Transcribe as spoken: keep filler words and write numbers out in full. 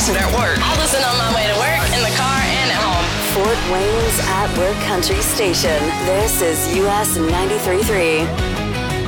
listen at work. I listen on my way to work, in the car, and at home. Fort Wayne's At Work Country Station. This is U S ninety-three point three.